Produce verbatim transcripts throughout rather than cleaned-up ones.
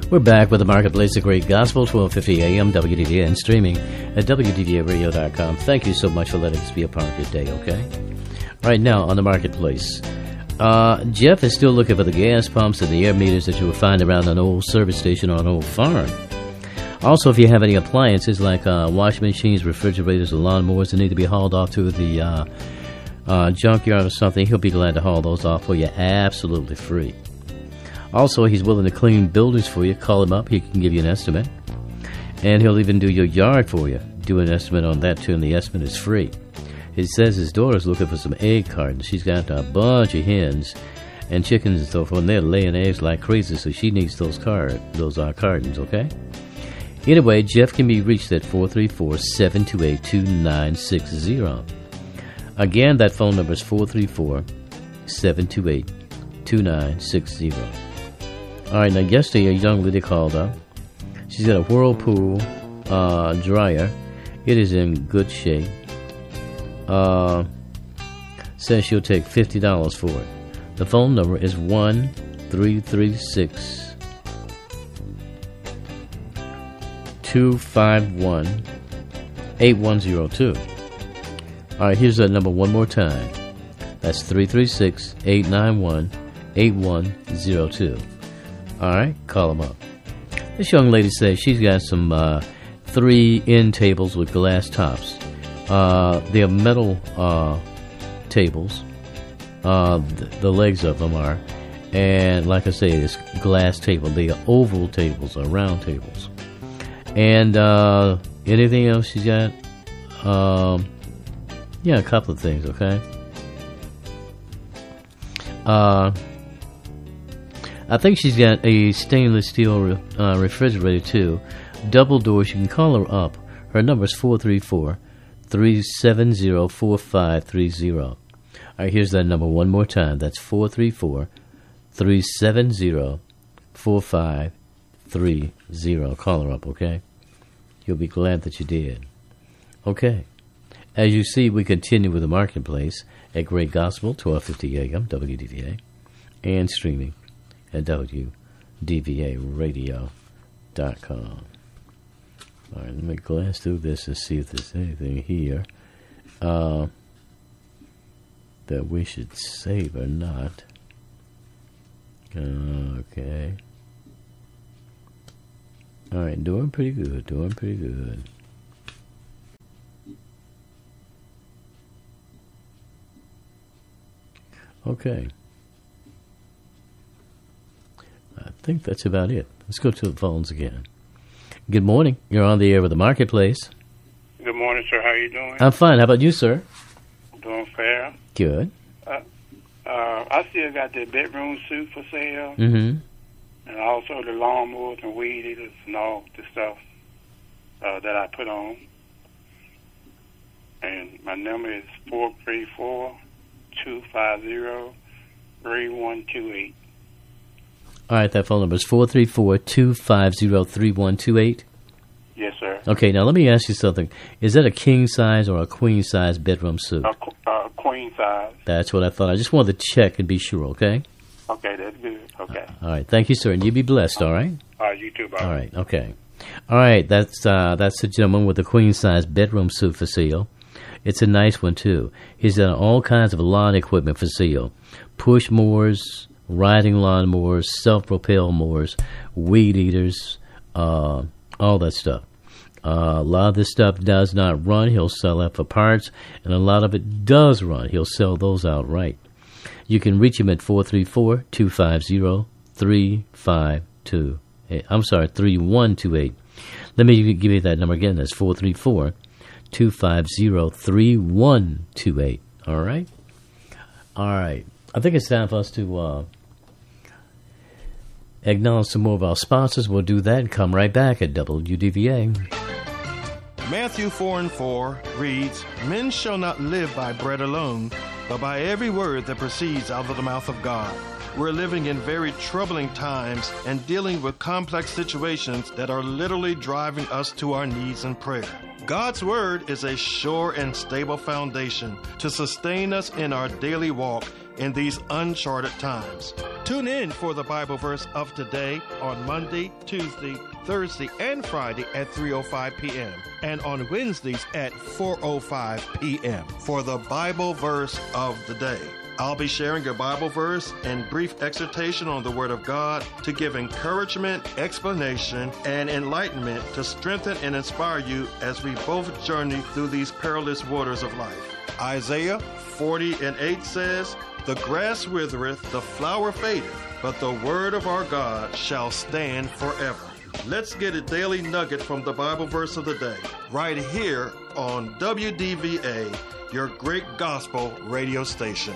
We're back with the Marketplace of Great Gospel, twelve fifty A M, W D V A, and streaming at W D V A radio dot com. Thank you so much for letting us be a part of your day, okay? Right now, on the Marketplace, uh, Jeff is still looking for the gas pumps and the air meters that you will find around an old service station or an old farm. Also, if you have any appliances like uh, washing machines, refrigerators, or lawnmowers that need to be hauled off to the uh, uh, junkyard or something, he'll be glad to haul those off for you absolutely free. Also, he's willing to clean buildings for you. Call him up. He can give you an estimate. And he'll even do your yard for you. Do an estimate on that, too, and the estimate is free. He says his daughter's looking for some egg cartons. She's got a bunch of hens and chickens and so forth, and they're laying eggs like crazy, so she needs those card, those uh, cartons, okay? Anyway, Jeff can be reached at four three four, seven two eight, two nine six zero. Again, that phone number is four three four, seven two eight, two nine six zero. All right, now yesterday a young lady called up. She's got a Whirlpool uh, dryer. It is in good shape. Uh, says she'll take fifty dollars for it. The phone number is one three three six, two five one, eight one zero two. All right, here's that number one more time. That's three three six, eight nine one, eight one zero two. All right, call them up. This young lady says she's got some uh, three end tables with glass tops. Uh, they're metal uh, tables. Uh, th- the legs of them are. And like I say, it's glass table. They are oval tables or round tables. And uh, anything else she's got? Um, yeah, a couple of things, okay? Uh, I think she's got a stainless steel re- uh, refrigerator, too. Double doors. You can call her up. Her number is four three four, three seven zero, four five three zero. All right, here's that number one more time. That's four three four, three seven zero, four five three zero. Call her up, okay? You'll be glad that you did. Okay. As you see, we continue with the Marketplace at Great Gospel, twelve fifty A M, W D V A, and streaming at W D V A radio dot com. All right, let me glance through this and see if there's anything here uh, that we should save or not. Okay. All right, doing pretty good, doing pretty good. Okay. I think that's about it. Let's go to the phones again. Good morning. You're on the air with the Marketplace. Good morning, sir. How you doing? I'm fine. How about you, sir? Doing fair. Good. Uh, uh, I still got the bedroom suit for sale. Mm-hmm. And also the lawnmowers and weed eaters and all the stuff uh, that I put on. And my number is four three four, two five zero, three one two eight. All right, that phone number is four three four, two five zero, three one two eight. Yes, sir. Okay, now let me ask you something. Is that a king size or a queen size bedroom suit? A uh, queen size. That's what I thought. I just wanted to check and be sure, okay? Okay, that's good. Okay. All right, thank you, sir, and you be blessed, all right? All right, you too, bye. All right, okay. All right, that's uh, that's the gentleman with the queen size bedroom suit for sale. It's a nice one, too. He's got all kinds of lawn equipment for sale. Push mowers, riding lawn mowers, self-propel mowers, weed eaters, uh, all that stuff. Uh, a lot of this stuff does not run. He'll sell that for parts, and a lot of it does run. He'll sell those outright. You can reach him at four three four, two five zero, three five two eight. I'm sorry, three one two eight. Let me give you that number again. That's four three four, two five zero, three one two eight. All right? All right. I think it's time for us to uh, acknowledge some more of our sponsors. We'll do that and come right back at W D V A. Matthew four and four reads, "Men shall not live by bread alone, but by every word that proceeds out of the mouth of God." We're living in very troubling times and dealing with complex situations that are literally driving us to our knees in prayer. God's Word is a sure and stable foundation to sustain us in our daily walk in these uncharted times. Tune in for the Bible verse of today on Monday, Tuesday, Thursday, and Friday at three oh five p.m. and on Wednesdays at four oh five p.m. for the Bible verse of the day. I'll be sharing a Bible verse and brief exhortation on the Word of God to give encouragement, explanation, and enlightenment to strengthen and inspire you as we both journey through these perilous waters of life. Isaiah forty and eight says, "The grass withereth, the flower fadeth, but the word of our God shall stand forever." Let's get a daily nugget from the Bible verse of the day, right here on W D V A, your great gospel radio station.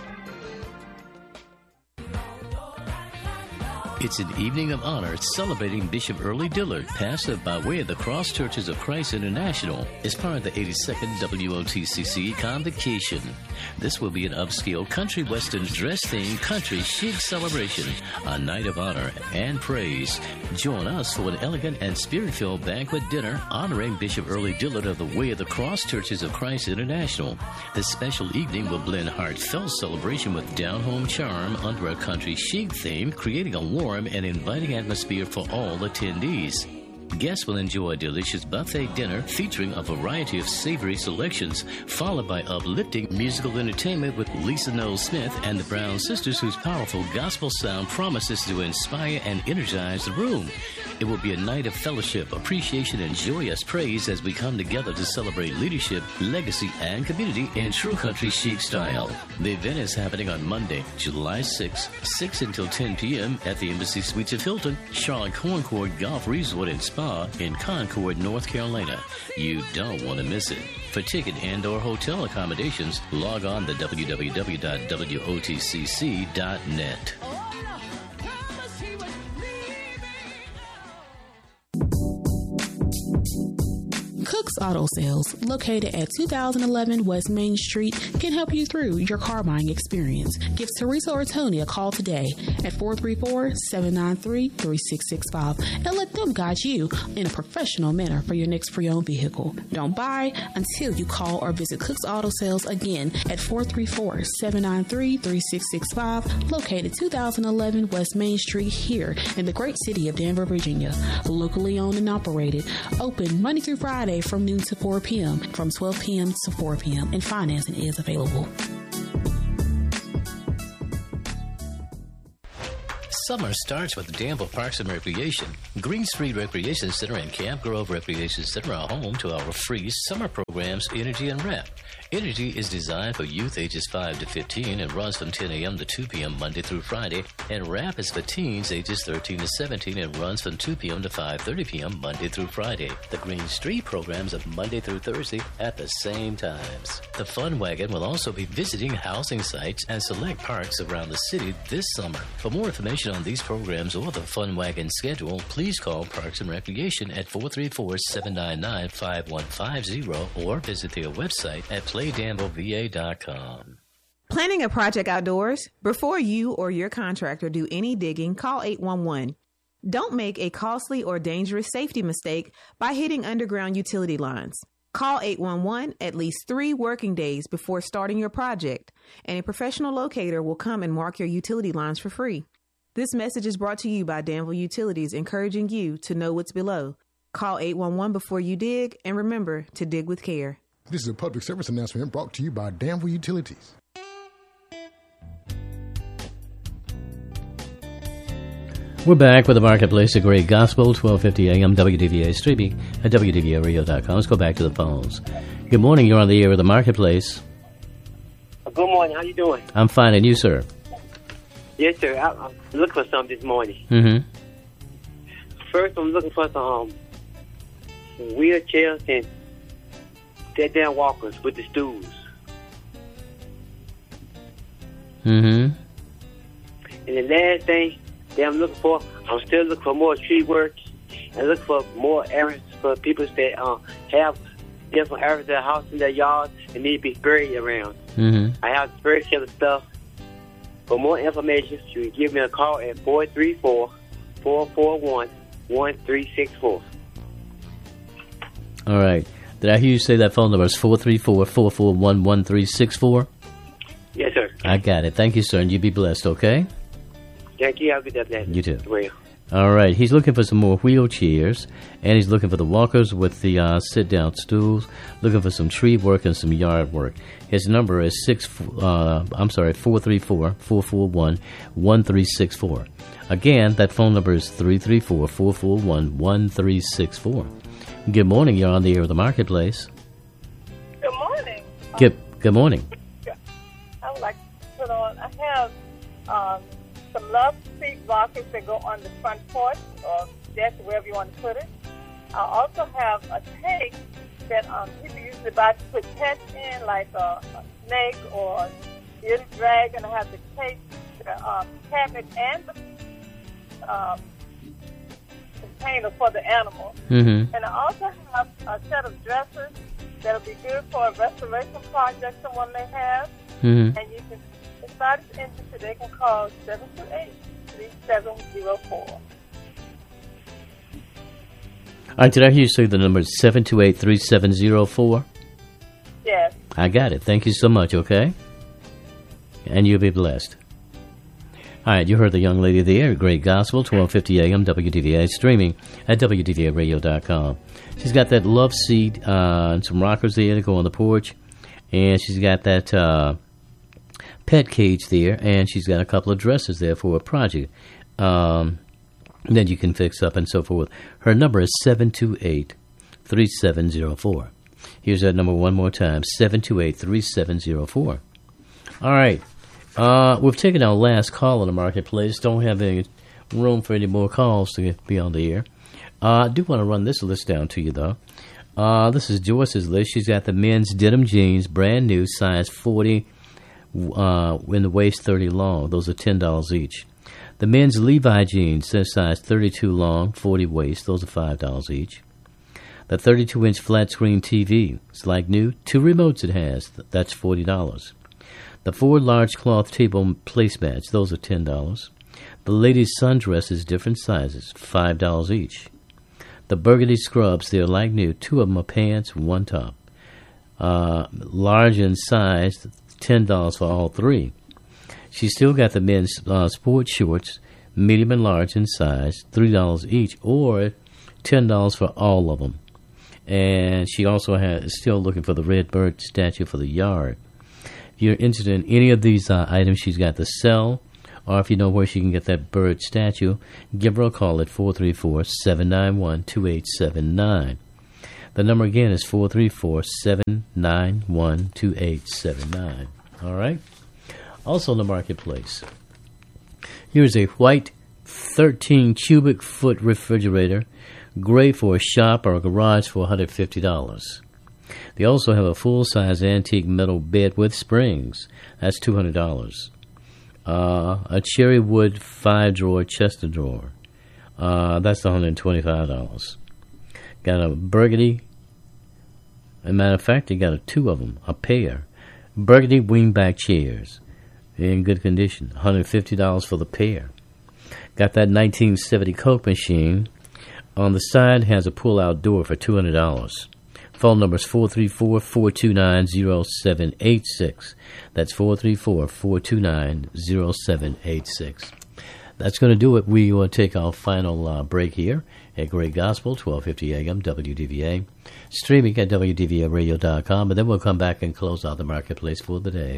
It's an evening of honor celebrating Bishop Early Dillard, pastor by way of the Cross Churches of Christ International, as part of the eighty-second W O T C C Convocation. This will be an upscale country western dress-themed country chic celebration, a night of honor and praise. Join us for an elegant and spirit-filled banquet dinner honoring Bishop Early Dillard of the Way of the Cross Churches of Christ International. This special evening will blend heartfelt celebration with down-home charm under a country chic theme, creating a warm and inviting atmosphere for all attendees. Guests will enjoy a delicious buffet dinner featuring a variety of savory selections, followed by uplifting musical entertainment with Lisa Noel Smith and the Brown Sisters, whose powerful gospel sound promises to inspire and energize the room. It will be a night of fellowship, appreciation, and joyous praise as we come together to celebrate leadership, legacy, and community in true country chic style. The event is happening on Monday, July sixth, six until ten p.m. at the Embassy Suites of Hilton, Charlotte Concord Golf Resort and Spa in Concord, North Carolina. You don't want to miss it. For ticket and or hotel accommodations, log on to w w w dot w o t c c dot net. Cook's Auto Sales, located at two thousand eleven West Main Street, can help you through your car buying experience. Give Teresa or Tony a call today at four three four, seven nine three, three six six five and let them guide you in a professional manner for your next pre-owned vehicle. Don't buy until you call or visit Cook's Auto Sales again at four three four, seven nine three, three six six five, located two thousand eleven West Main Street here in the great city of Danvers, Virginia. Locally owned and operated, open Monday through Friday from noon to four p.m., from twelve p.m. to four p.m., and financing is available. Summer starts with Danville Parks and Recreation. Green Street Recreation Center and Camp Grove Recreation Center are home to our free summer programs, Energy and Rap. Energy is designed for youth ages five to fifteen and runs from ten a.m. to two p.m. Monday through Friday. And Rap is for teens ages thirteen to seventeen and runs from two p.m. to five thirty p.m. Monday through Friday. The Green Street programs are Monday through Thursday at the same times. The Fun Wagon will also be visiting housing sites and select parks around the city this summer. For more information on these programs or the Fun Wagon schedule, please call Parks and Recreation at four three four, seven nine nine, five one five zero or visit their website at play danville v a dot com. Planning a project outdoors? Before you or your contractor do any digging, call eight one one. Don't make a costly or dangerous safety mistake by hitting underground utility lines. Call eight one one at least three working days before starting your project, and a professional locator will come and mark your utility lines for free. This message is brought to you by Danville Utilities, encouraging you to know what's below. Call eight one one before you dig, and remember to dig with care. This is a public service announcement brought to you by Danville Utilities. We're back with the Marketplace, a great gospel, twelve fifty a.m. W D V A streaming at w d v a radio dot com. Let's go back to the phones. Good morning. You're on the air with the Marketplace. Good morning. How you doing? I'm fine. And you, sir? Yes, sir. I, I'm looking for something this morning. Mm-hmm. First, I'm looking for some, um, some wheelchairs and dead-down walkers with the stools. Mm-hmm. And the last thing that I'm looking for, I'm still looking for more tree work and looking for more areas for people that uh, have different areas of their house in their yard and need to be buried around. Mm-hmm. I have very similar stuff. For more information, you can give me a call at four three four, four four one, one three six four. All right. Did I hear you say that phone number is four three four, four four one, one three six four? Yes, sir. I got it. Thank you, sir, and you be blessed, okay? Thank you. Have a good day. You too. Well. All right. He's looking for some more wheelchairs, and he's looking for the walkers with the uh, sit-down stools. Looking for some tree work and some yard work. His number is six. Uh, I'm sorry, four three four, four four one, one three six four. Again, that phone number is three three four, four four one, one three six four. Good morning. You're on the air of the Marketplace. Good morning. Good. Good morning. I would like to put on. I have um, some love seat rockers that go on the front porch or deck, wherever you want to put it. I also have a tank that um, people usually buy to put pets in, like a, a snake or a bearded dragon. I have the tank, the um, cabinet, and the um, container for the animal. Mm-hmm. And I also have a set of dressers that'll be good for a restoration project someone may have. Mm-hmm. And you can, if somebody's interested, they can call seven two eight, three seven zero four. All right, did I hear you say the number is seven two eight, three seven zero four? Yes. I got it. Thank you so much, okay? And you'll be blessed. All right, you heard the young lady there, Great Gospel, twelve fifty a.m., W D V A, streaming at W D V A radio dot com. She's got that love seat uh, and some rockers there to go on the porch. And she's got that uh, pet cage there, and she's got a couple of dresses there for a project um, that you can fix up and so forth. Her number is seven two eight, three seven zero four. Here's that number one more time, seven two eight, three seven zero four. All right. Uh, we've taken our last call in the Marketplace. Don't have any room for any more calls to be on the air. Uh, I do want to run this list down to you, though. Uh, this is Joyce's list. She's got the men's denim jeans, brand new, size forty, uh, in the waist, thirty long. Those are ten dollars each. The men's Levi jeans, they're size thirty-two long, forty waist. Those are five dollars each. The thirty-two inch flat screen T V, it's like new. Two remotes it has. That's forty dollars. The four large cloth table placemats, those are ten dollars. The ladies' sundresses, different sizes, five dollars each. The burgundy scrubs, they're like new. Two of them are pants, one top. Uh, large in size, ten dollars for all three. She's still got the men's uh, sports shorts, medium and large in size, three dollars each, or ten dollars for all of them. And she also has, is still looking for the red bird statue for the yard. If you're interested in any of these uh, items she's got to sell, or if you know where she can get that bird statue, give her a call at four three four, seven nine one, two eight seven nine. The number again is four three four, seven nine one, two eight seven nine. All right? Also in the Marketplace, here's a white thirteen cubic foot refrigerator, great for a shop or a garage for one hundred fifty dollars. They also have a full-size antique metal bed with springs. That's two hundred dollars. Uh, a cherry wood five-drawer chest drawer. Uh, that's one hundred twenty-five dollars. Got a burgundy. As a matter of fact, they got a, two of them, a pair. Burgundy wingback chairs. They're in good condition. one hundred fifty dollars for the pair. Got that nineteen seventy Coke machine. On the side has a pull-out door for two hundred dollars. Phone number is four three four, four two nine, zero seven eight six. That's four three four, four two nine, zero seven eight six. That's going to do it. We will take our final uh, break here at Great Gospel, twelve fifty a.m., W D V A. Streaming at W D V A radio dot com, and then we'll come back and close out the Marketplace for the day.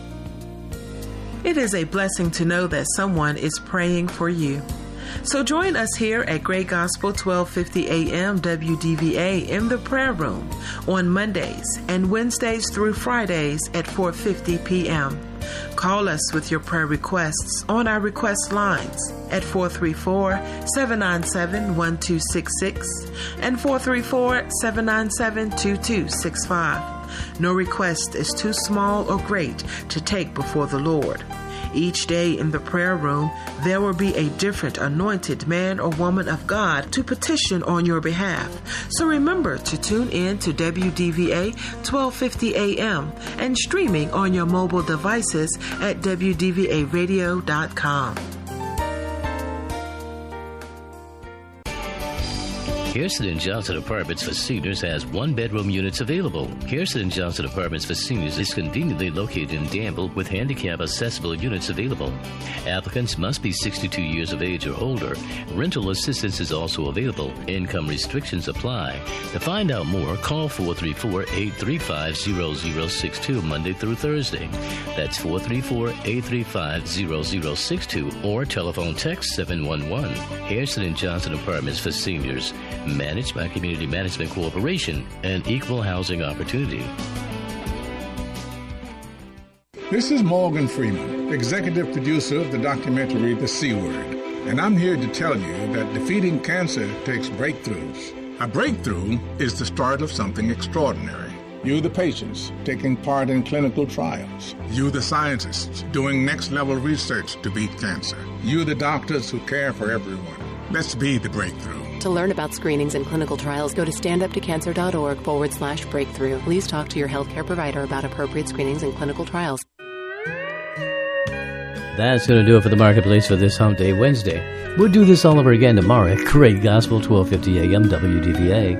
It is a blessing to know that someone is praying for you. So join us here at Great Gospel, twelve fifty a.m. W D V A in the prayer room on Mondays and Wednesdays through Fridays at four fifty p.m. Call us with your prayer requests on our request lines at four three four, seven nine seven, one two six six and four three four, seven nine seven, two two six five. No request is too small or great to take before the Lord. Each day in the prayer room, there will be a different anointed man or woman of God to petition on your behalf. So remember to tune in to W D V A twelve fifty a.m. and streaming on your mobile devices at W D V A radio dot com. Harrison and Johnson Apartments for Seniors has one-bedroom units available. Harrison and Johnson Apartments for Seniors is conveniently located in Danville with handicap-accessible units available. Applicants must be sixty-two years of age or older. Rental assistance is also available. Income restrictions apply. To find out more, call four three four, eight three five, zero zero six two Monday through Thursday. That's four three four, eight three five, zero zero six two or telephone text seven one one. Harrison and Johnson Apartments for Seniors, managed by Community Management Corporation and Equal Housing Opportunity. This is Morgan Freeman, executive producer of the documentary The C Word, and I'm here to tell you that defeating cancer takes breakthroughs. A breakthrough is the start of something extraordinary. You, the patients, taking part in clinical trials. You, the scientists, doing next-level research to beat cancer. You, the doctors who care for everyone. Let's be the breakthrough. To learn about screenings and clinical trials, go to standuptocancer.org forward slash breakthrough. Please talk to your healthcare provider about appropriate screenings and clinical trials. That's going to do it for the Marketplace for this Hump Day Wednesday. We'll do this all over again tomorrow at Great Gospel, twelve fifty a.m. W D V A.